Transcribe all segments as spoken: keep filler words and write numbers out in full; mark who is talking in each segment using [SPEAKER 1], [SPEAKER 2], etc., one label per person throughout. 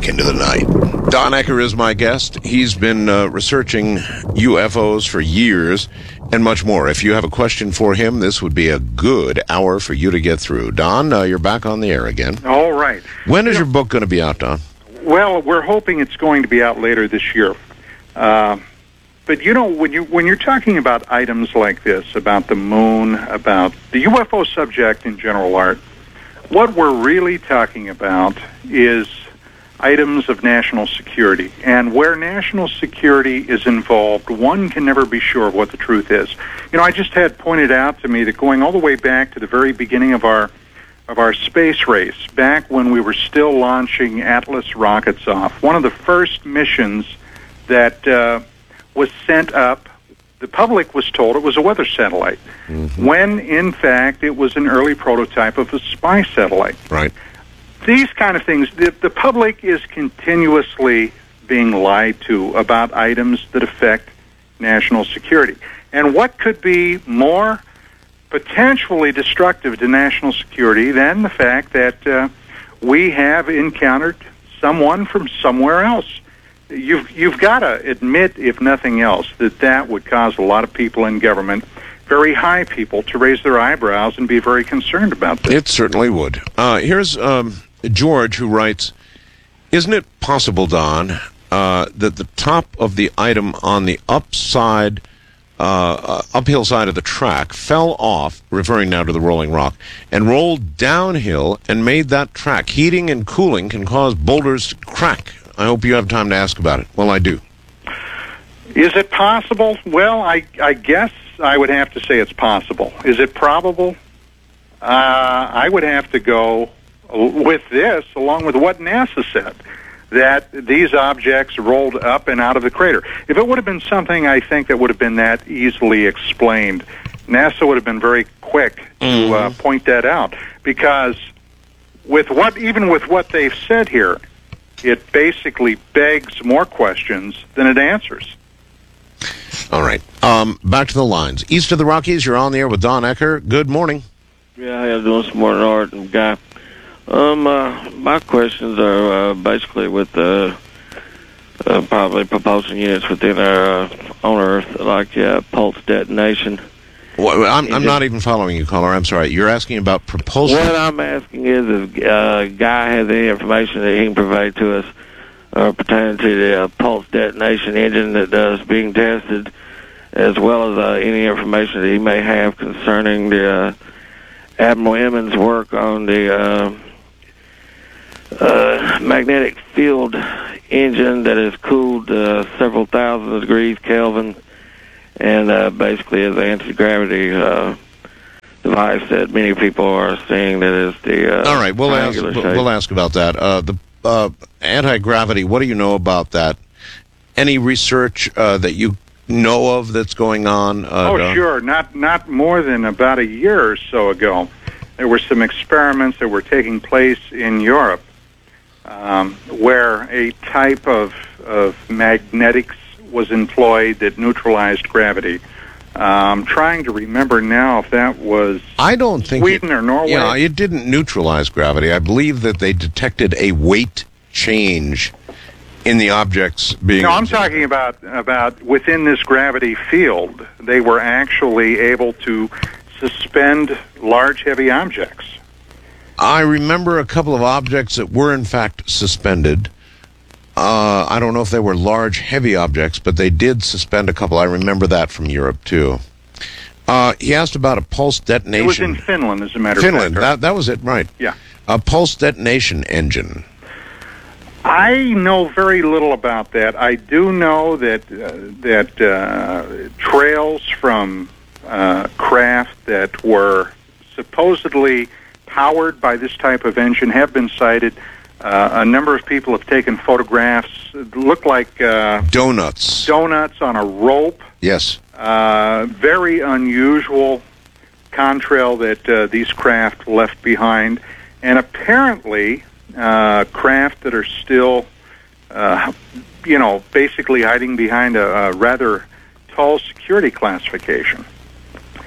[SPEAKER 1] back into the night. Don Ecker is my guest. He's been uh, researching U F Os for years and much more. If you have a question for him, this would be a good hour for you to get through. Don, uh, you're back on the air again.
[SPEAKER 2] All right.
[SPEAKER 1] When is
[SPEAKER 2] you
[SPEAKER 1] your
[SPEAKER 2] know,
[SPEAKER 1] book going to be out, Don?
[SPEAKER 2] Well, we're hoping it's going to be out later this year. Uh, but, you know, when, you, when you're talking about items like this, about the moon, about the U F O subject in general, Art, what we're really talking about is items of national security. And where national security is involved, one can never be sure of what the truth is. You know, I just had pointed out to me that going all the way back to the very beginning of our of our space race, back when we were still launching Atlas rockets off, one of the first missions that uh, was sent up, the public was told it was a weather satellite, mm-hmm. when, in fact, it was an early prototype of a spy satellite.
[SPEAKER 1] Right.
[SPEAKER 2] These kind of things, the, the public is continuously being lied to about items that affect national security. And what could be more potentially destructive to national security than the fact that uh, we have encountered someone from somewhere else? You've, you've got to admit, if nothing else, that that would cause a lot of people in government, very high people, to raise their eyebrows and be very concerned about this.
[SPEAKER 1] It certainly would. Uh, here's um, George, who writes, isn't it possible, Don, uh, that the top of the item on the upside, uh, uh, uphill side of the track fell off, referring now to the rolling rock, and rolled downhill and made that track? Heating and cooling can cause boulders to crack. I hope you have time to ask about it. Well, I do.
[SPEAKER 2] Is it possible? Well, I, I guess I would have to say it's possible. Is it probable? Uh, I would have to go with this, along with what NASA said, that these objects rolled up and out of the crater. If it would have been something, I think, that would have been that easily explained, NASA would have been very quick to mm. uh, point that out. Because with what, even with what they've said here, it basically begs more questions than it answers.
[SPEAKER 1] All right. Um, back to the lines. East of the Rockies, you're on the air with Don Ecker. Good morning.
[SPEAKER 3] Yeah, how you doing this morning, Art and Guy? Um, uh, my questions are uh, basically with the uh, probably propulsion units within our uh, on Earth, like uh, pulse detonation.
[SPEAKER 1] Well, I'm, I'm not even following you, caller. I'm sorry. You're asking about propulsion?
[SPEAKER 3] What I'm asking is if uh, Guy has any information that he can provide to us uh, pertaining to the uh, pulse detonation engine that uh, is being tested, as well as uh, any information that he may have concerning the uh, Admiral Emmons' work on the uh, uh, magnetic field engine that is cooled uh, several thousand degrees Kelvin, and uh, basically is an anti-gravity uh, device that many people are seeing that is the uh,
[SPEAKER 1] all right, we'll ask,
[SPEAKER 3] shape.
[SPEAKER 1] we'll ask about that. Uh, the uh, anti-gravity, what do you know about that? Any research uh, that you know of that's going on? Uh,
[SPEAKER 2] oh,
[SPEAKER 1] Don?
[SPEAKER 2] sure. Not not more than about a year or so ago, there were some experiments that were taking place in Europe um, where a type of, of magnetics was employed that neutralized gravity. I'm um, trying to remember now if that was
[SPEAKER 1] I don't think
[SPEAKER 2] Sweden
[SPEAKER 1] it,
[SPEAKER 2] or Norway.
[SPEAKER 1] Yeah, it didn't neutralize gravity. I believe that they detected a weight change in the objects being...
[SPEAKER 2] No, I'm talking about, about within this gravity field, they were actually able to suspend large, heavy objects.
[SPEAKER 1] I remember a couple of objects that were, in fact, suspended. Uh, I don't know if they were large, heavy objects, but they did suspend a couple. I remember that from Europe, too. Uh, he asked about a pulse detonation...
[SPEAKER 2] It was in Finland, as a matter
[SPEAKER 1] Finland,
[SPEAKER 2] of fact.
[SPEAKER 1] Finland, that, that was it, right.
[SPEAKER 2] Yeah.
[SPEAKER 1] A pulse detonation engine.
[SPEAKER 2] I know very little about that. I do know that uh, that uh, trails from uh, craft that were supposedly powered by this type of engine have been sighted. Uh, a number of people have taken photographs. It looked like uh,
[SPEAKER 1] donuts.
[SPEAKER 2] Donuts on a rope.
[SPEAKER 1] Yes.
[SPEAKER 2] Uh, very unusual contrail that uh, these craft left behind, and apparently uh, craft that are still, uh, you know, basically hiding behind a, a rather tall security classification.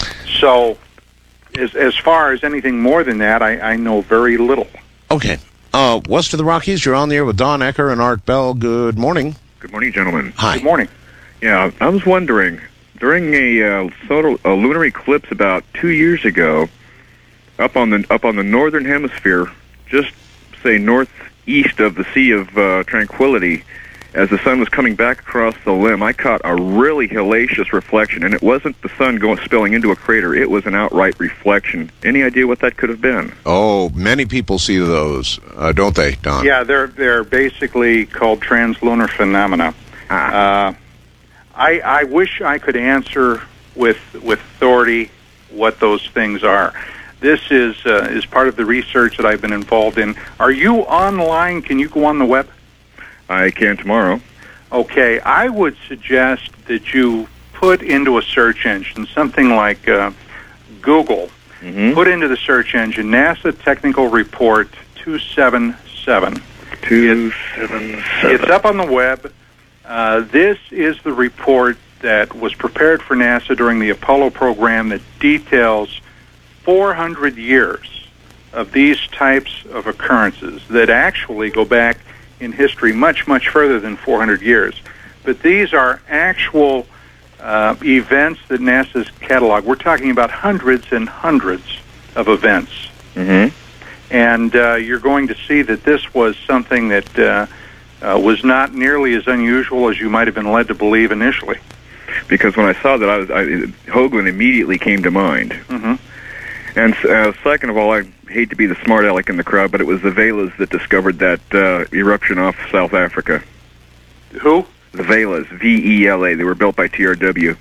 [SPEAKER 2] So, as as far as anything more than that, I, I know very little.
[SPEAKER 1] Okay. Uh, west of the Rockies, you're on the air with Don Ecker and Art Bell. Good morning.
[SPEAKER 4] Good morning, gentlemen.
[SPEAKER 1] Hi.
[SPEAKER 2] Good morning.
[SPEAKER 4] Yeah, I was wondering, during a, uh, solar, a lunar eclipse about two years ago, up on the up on the northern hemisphere, just say northeast of the Sea of uh, Tranquility, as the sun was coming back across the limb, I caught a really hellacious reflection, and it wasn't the sun going spilling into a crater; it was an outright reflection. Any idea what that could have been?
[SPEAKER 1] Oh, many people see those, uh, don't they, Don?
[SPEAKER 2] Yeah, they're they're basically called translunar phenomena.
[SPEAKER 4] Ah.
[SPEAKER 2] Uh, I I wish I could answer with with authority what those things are. This is uh, is part of the research that I've been involved in. Are you online? Can you go on the web?
[SPEAKER 4] I can tomorrow.
[SPEAKER 2] Okay, I would suggest that you put into a search engine something like uh, Google.
[SPEAKER 4] Mm-hmm.
[SPEAKER 2] Put into the search engine NASA Technical Report two seven seven.
[SPEAKER 4] Two seven seven.
[SPEAKER 2] It's up on the web. Uh, this is the report that was prepared for NASA during the Apollo program that details four hundred years of these types of occurrences that actually go back in history much, much further than four hundred years. But these are actual uh, events that NASA's cataloged. We're talking about hundreds and hundreds of events.
[SPEAKER 4] Mm-hmm.
[SPEAKER 2] And uh, you're going to see that this was something that uh, uh, was not nearly as unusual as you might have been led to believe initially.
[SPEAKER 4] Because when I saw that, I was I, Hoagland immediately came to mind.
[SPEAKER 2] Mm-hmm.
[SPEAKER 4] And uh, second of all, I hate to be the smart aleck in the crowd, but it was the Velas that discovered that uh, eruption off South Africa.
[SPEAKER 2] Who?
[SPEAKER 4] The Velas, V E L A. They were built by T R W.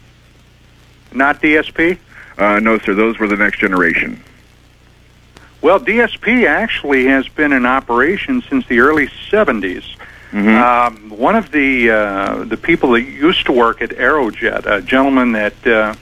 [SPEAKER 2] Not D S P?
[SPEAKER 4] Uh, no, sir. Those were the next generation.
[SPEAKER 2] Well, D S P actually has been in operation since the early seventies.
[SPEAKER 4] Mm-hmm.
[SPEAKER 2] Um, one of the uh, the people that used to work at Aerojet, a gentleman that uh,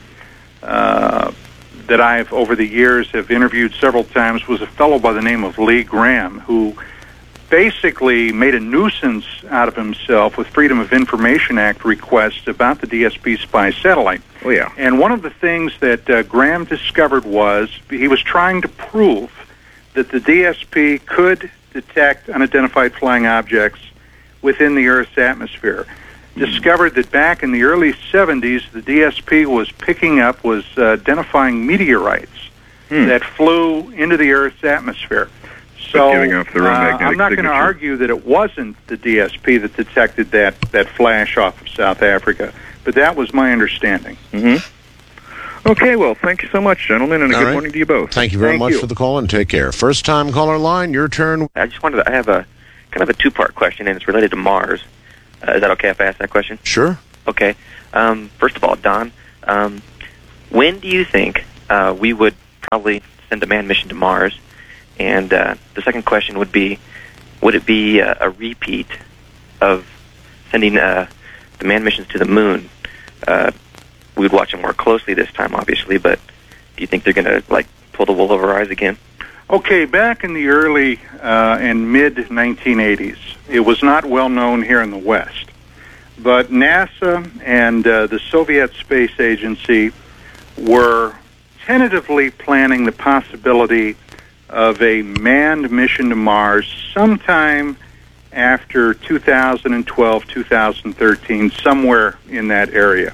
[SPEAKER 2] uh, that I've over the years have interviewed several times, was a fellow by the name of Lee Graham, who basically made a nuisance out of himself with Freedom of Information Act requests about the D S P spy satellite.
[SPEAKER 4] Oh, yeah.
[SPEAKER 2] And one of the things that uh, Graham discovered was he was trying to prove that the D S P could detect unidentified flying objects within the Earth's atmosphere. Mm-hmm. Discovered that back in the early seventies, the D S P was picking up, was uh, identifying meteorites
[SPEAKER 4] hmm.
[SPEAKER 2] that flew into the Earth's atmosphere. So
[SPEAKER 4] giving off their own
[SPEAKER 2] uh,
[SPEAKER 4] magnetic
[SPEAKER 2] I'm not going to
[SPEAKER 4] signature.
[SPEAKER 2] argue that it wasn't the D S P that detected that, that flash off of South Africa, but that was my understanding.
[SPEAKER 4] Mm-hmm. Okay, well, thank you so much, gentlemen, and a
[SPEAKER 1] All
[SPEAKER 4] good
[SPEAKER 1] right.
[SPEAKER 4] morning to you both.
[SPEAKER 1] Thank you very
[SPEAKER 2] Thank
[SPEAKER 1] much
[SPEAKER 2] you.
[SPEAKER 1] for the call, and take care. First time caller line, your turn.
[SPEAKER 5] I just wanted to, I have a kind of a two-part question, and it's related to Mars. Uh, is that okay if I ask that question?
[SPEAKER 1] Sure.
[SPEAKER 5] Okay. Um, first of all, Don, um, when do you think uh, we would probably send a manned mission to Mars? And uh, the second question would be, would it be a, a repeat of sending uh, the manned missions to the moon? Uh, we would watch them more closely this time, obviously, but do you think they're going to like pull the wool over our eyes again?
[SPEAKER 2] Okay, back in the early uh, and mid nineteen eighties, it was not well known here in the West, but NASA and uh, the Soviet Space Agency were tentatively planning the possibility of a manned mission to Mars sometime after two thousand twelve, two thousand thirteen, somewhere in that area.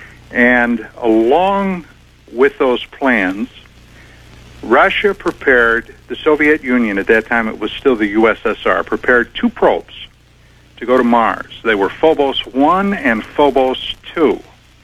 [SPEAKER 2] And along with those plans, Russia prepared, the Soviet Union, at that time it was still the U S S R, prepared two probes to go to Mars. They were Phobos one and Phobos two.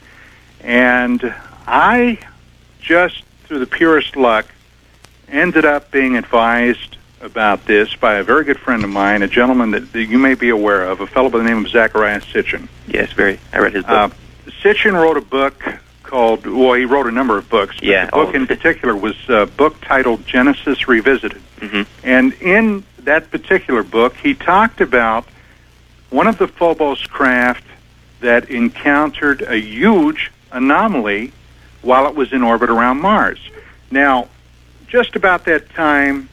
[SPEAKER 2] And I, just through the purest luck, ended up being advised about this by a very good friend of mine, a gentleman that, that you may be aware of, a fellow by the name of Zachariah Sitchin.
[SPEAKER 5] Yes, very. I read his book.
[SPEAKER 2] Uh, Sitchin wrote a book called, well, he wrote a number of books. But
[SPEAKER 5] Yeah,
[SPEAKER 2] the book
[SPEAKER 5] all
[SPEAKER 2] in
[SPEAKER 5] of it.
[SPEAKER 2] particular was a book titled Genesis Revisited.
[SPEAKER 5] Mm-hmm.
[SPEAKER 2] And in that particular book, he talked about one of the Phobos craft that encountered a huge anomaly while it was in orbit around Mars. Now, just about that time,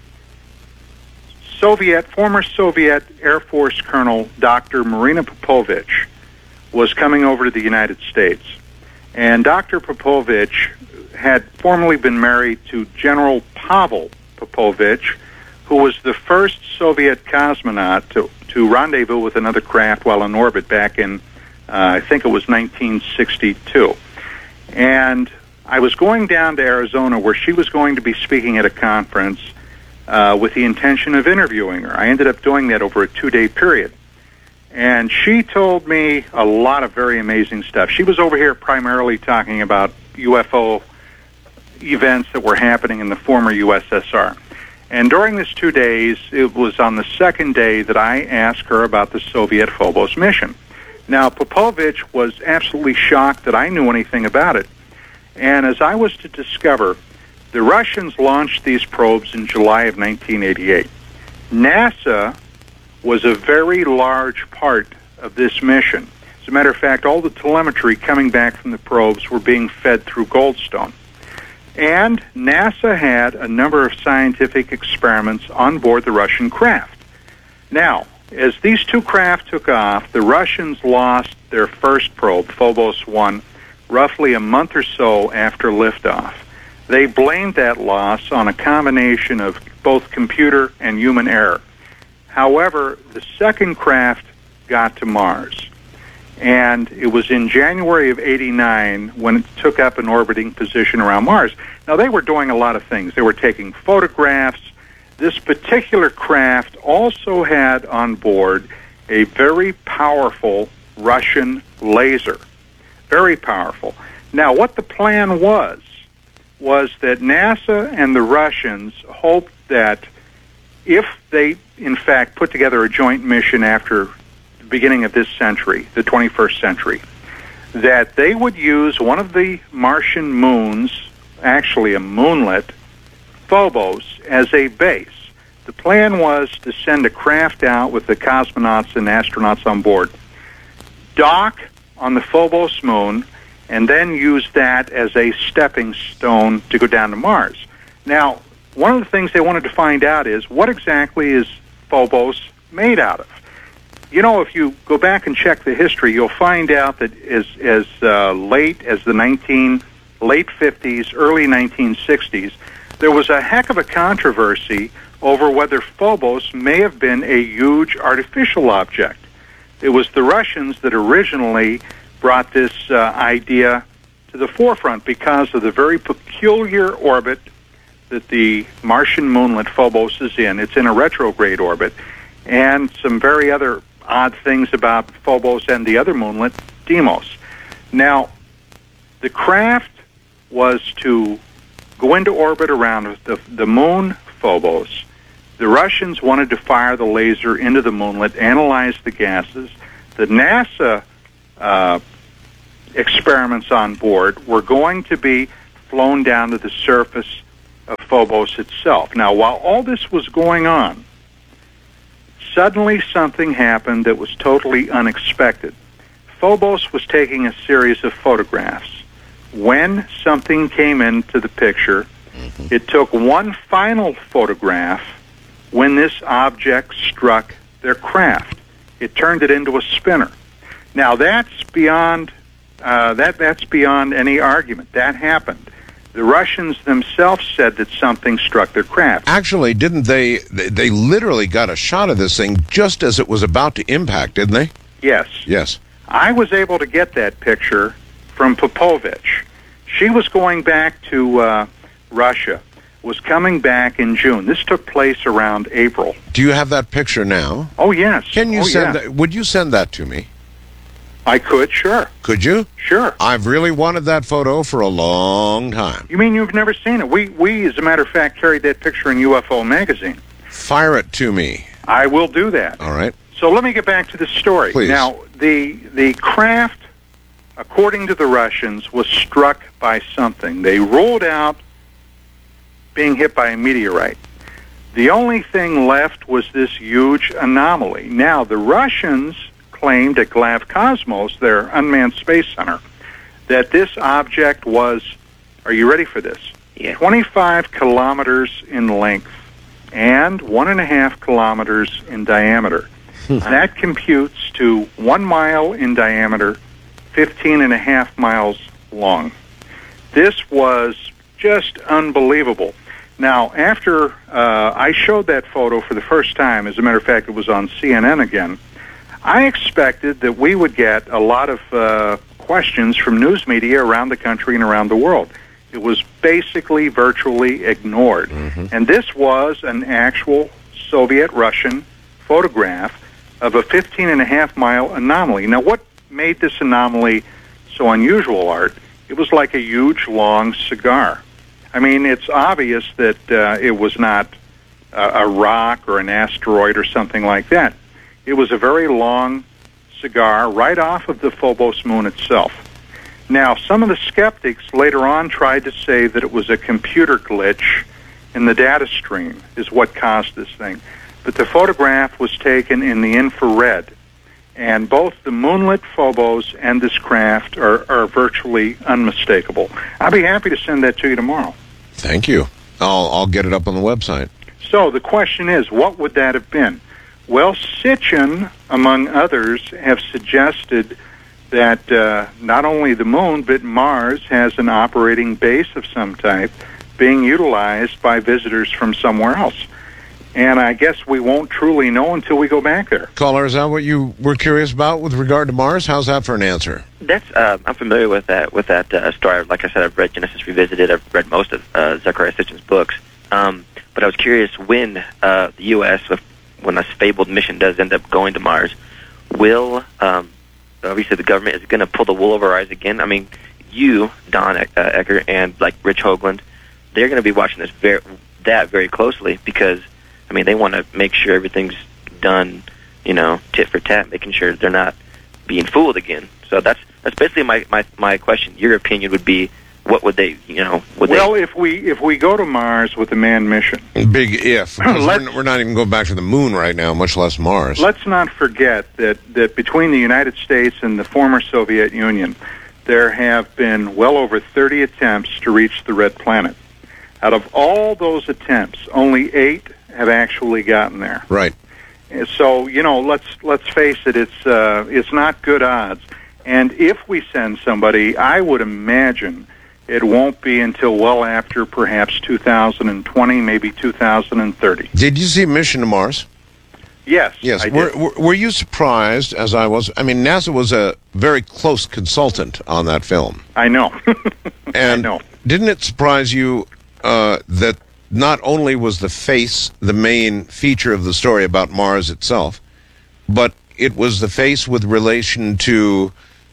[SPEAKER 2] Soviet, former Soviet Air Force Colonel Doctor Marina Popovich was coming over to the United States. And Doctor Popovich had formerly been married to General Pavel Popovich, who was the first Soviet cosmonaut to, to rendezvous with another craft while in orbit back in, uh, I think it was nineteen sixty-two. And I was going down to Arizona where she was going to be speaking at a conference uh, with the intention of interviewing her. I ended up doing that over a two-day period. And she told me a lot of very amazing stuff. She was over here primarily talking about U F O events that were happening in the former U S S R. And during this two days, it was on the second day that I asked her about the Soviet Phobos mission. Now, Popovich was absolutely shocked that I knew anything about it. And as I was to discover, the Russians launched these probes in July of nineteen eighty-eight. NASA was a very large part of this mission. As a matter of fact, all the telemetry coming back from the probes were being fed through Goldstone. And NASA had a number of scientific experiments on board the Russian craft. Now, as these two craft took off, the Russians lost their first probe, Phobos one, roughly a month or so after liftoff. They blamed that loss on a combination of both computer and human error. However, the second craft got to Mars, and it was in January of eighty-nine when it took up an orbiting position around Mars. Now, they were doing a lot of things. They were taking photographs. This particular craft also had on board a very powerful Russian laser. Very powerful. Now, what the plan was, was that NASA and the Russians hoped that if they, in fact, put together a joint mission after the beginning of this century, the twenty-first century, that they would use one of the Martian moons, actually a moonlet, Phobos, as a base. The plan was to send a craft out with the cosmonauts and astronauts on board, dock on the Phobos moon, and then use that as a stepping stone to go down to Mars. Now, one of the things they wanted to find out is what exactly is Phobos made out of? You know, if you go back and check the history, you'll find out that as as uh, late as the nineteen late fifties, early nineteen sixties, there was a heck of a controversy over whether Phobos may have been a huge artificial object. It was the Russians that originally brought this uh, idea to the forefront because of the very peculiar orbit that the Martian moonlet Phobos is in. It's in a retrograde orbit, and some very other odd things about Phobos and the other moonlet, Deimos. Now, the craft was to go into orbit around the, the moon Phobos. The Russians wanted to fire the laser into the moonlet, analyze the gases. The NASA uh, experiments on board were going to be flown down to the surface of Phobos itself. Now, while all this was going on, suddenly something happened that was totally unexpected. Phobos was taking a series of photographs. When something came into the picture, mm-hmm. it took one final photograph when this object struck their craft. It turned it into a spinner. Now, that's beyond uh, that. That's beyond any argument. That happened. The Russians themselves said that something struck their craft.
[SPEAKER 1] Actually, didn't they, they literally got a shot of this thing just as it was about to impact, didn't they?
[SPEAKER 2] Yes.
[SPEAKER 1] Yes.
[SPEAKER 2] I was able to get that picture from Popovich. She was going back to uh, Russia, was coming back in June. This took place around April.
[SPEAKER 1] Do you have that picture now?
[SPEAKER 2] Oh, yes.
[SPEAKER 1] Can you
[SPEAKER 2] oh,
[SPEAKER 1] send
[SPEAKER 2] yeah.
[SPEAKER 1] that? Would you send that to me?
[SPEAKER 2] I could, sure.
[SPEAKER 1] Could you?
[SPEAKER 2] Sure.
[SPEAKER 1] I've really wanted that photo for a long time.
[SPEAKER 2] You mean you've never seen it? We, we, as a matter of fact, carried that picture in U F O magazine.
[SPEAKER 1] Fire it to me.
[SPEAKER 2] I will do that.
[SPEAKER 1] All right.
[SPEAKER 2] So let me get back to the story.
[SPEAKER 1] Please.
[SPEAKER 2] Now, the the craft, according to the Russians, was struck by something. They ruled out being hit by a meteorite. The only thing left was this huge anomaly. Now, the Russians claimed at Glavcosmos, their unmanned space center, that this object was, are you ready for this?
[SPEAKER 5] Yeah.
[SPEAKER 2] twenty-five kilometers in length and one and a half kilometers in diameter. That computes to one mile in diameter, fifteen and a half miles long. This was just unbelievable. Now, after uh, I showed that photo for the first time, as a matter of fact, it was on C N N again, I expected that we would get a lot of uh, questions from news media around the country and around the world. It was basically virtually ignored. Mm-hmm. And this was an actual Soviet-Russian photograph of a fifteen and a half mile anomaly. Now, what made this anomaly so unusual, Art? It was like a huge, long cigar. I mean, it's obvious that uh, it was not uh, a rock or an asteroid or something like that. It was a very long cigar right off of the Phobos moon itself. Now, some of the skeptics later on tried to say that it was a computer glitch in the data stream is what caused this thing. But the photograph was taken in the infrared, and both the moonlit Phobos and this craft are, are virtually unmistakable. I'll be happy to send that to you tomorrow.
[SPEAKER 1] Thank you. I'll, I'll get it up on the website.
[SPEAKER 2] So the question is, what would that have been? Well, Sitchin, among others, have suggested that uh, not only the moon, but Mars has an operating base of some type being utilized by visitors from somewhere else. And I guess we won't truly know until we go back there.
[SPEAKER 1] Caller, is that what you were curious about with regard to Mars? How's that for an answer?
[SPEAKER 5] That's uh, I'm familiar with that with that uh, story. Like I said, I've read Genesis Revisited. I've read most of uh, Zecharia Sitchin's books. Um, but I was curious when uh, the U S, when this fabled mission does end up going to Mars, will um, obviously the government is going to pull the wool over our eyes again. I mean, you, Don uh, Ecker, and like Rich Hoagland, they're going to be watching this very that very closely because. I mean, they want to make sure everything's done, you know, tit for tat, making sure they're not being fooled again. So that's that's basically my, my, my question. Your opinion would be, what would they, you know, would
[SPEAKER 2] well,
[SPEAKER 5] they...
[SPEAKER 2] if we if we go to Mars with a manned mission...
[SPEAKER 1] Big if. we're, we're not even going back to the moon right now, much less Mars.
[SPEAKER 2] Let's not forget that, that between the United States and the former Soviet Union, there have been well over thirty attempts to reach the Red Planet. Out of all those attempts, only eight have actually gotten there.
[SPEAKER 1] Right.
[SPEAKER 2] So, you know, let's let's face it, it's uh, it's not good odds. And if we send somebody, I would imagine it won't be until well after perhaps two thousand twenty, maybe two thousand thirty.
[SPEAKER 1] Did you see Mission to Mars?
[SPEAKER 2] Yes,
[SPEAKER 1] Yes.
[SPEAKER 2] I
[SPEAKER 1] Were,
[SPEAKER 2] did.
[SPEAKER 1] were, were you surprised, as I was? I mean, NASA was a very close consultant on that film.
[SPEAKER 2] I know.
[SPEAKER 1] And
[SPEAKER 2] I know.
[SPEAKER 1] Didn't it surprise you uh, that not only was the face the main feature of the story about Mars itself, but it was the face with relation to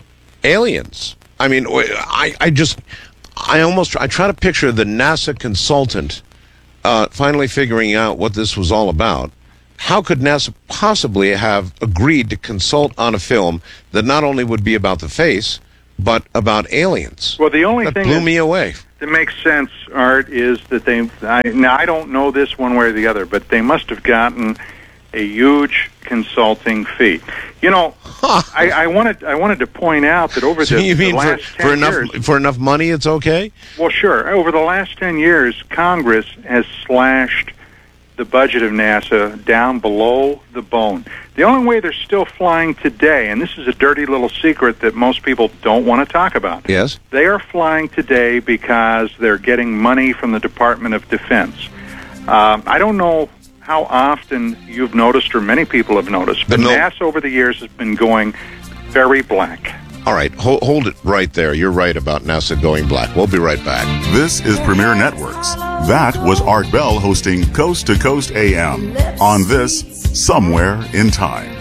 [SPEAKER 1] aliens? I mean, I, I just, I almost, I try to picture the NASA consultant uh, finally figuring out what this was all about. How could NASA possibly have agreed to consult on a film that not only would be about the face, but about aliens?
[SPEAKER 2] Well, the only
[SPEAKER 1] that
[SPEAKER 2] thing
[SPEAKER 1] blew
[SPEAKER 2] that,
[SPEAKER 1] me away.
[SPEAKER 2] that makes sense, Art, is that they. I, now I don't know this one way or the other, but they must have gotten a huge consulting fee. You know, huh. I, I wanted I wanted to point out that over
[SPEAKER 1] so
[SPEAKER 2] the,
[SPEAKER 1] you mean
[SPEAKER 2] the last
[SPEAKER 1] for,
[SPEAKER 2] ten
[SPEAKER 1] for enough
[SPEAKER 2] years,
[SPEAKER 1] for enough money, it's okay?
[SPEAKER 2] Well, sure. Over the last ten years, Congress has slashed the budget of NASA down below the bone. The only way they're still flying today, and this is a dirty little secret that most people don't want to talk about.
[SPEAKER 1] Yes.
[SPEAKER 2] They are flying today because they're getting money from the Department of Defense. Um, I don't know how often you've noticed, or many people have noticed, but
[SPEAKER 1] no.
[SPEAKER 2] NASA over the years has been going very black.
[SPEAKER 1] All right, hold, hold it right there. You're right about NASA going black. We'll be right back.
[SPEAKER 6] This is Premier Networks. That was Art Bell hosting Coast to Coast A M on this Somewhere in Time.